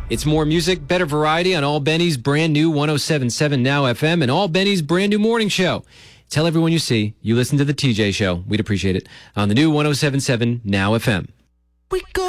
It's more music, better variety on All Benny's brand new 107.7 Now FM and All Benny's brand new morning show. Tell everyone you see you listen to the TJ Show. We'd appreciate it on the new 107.7 Now FM. We go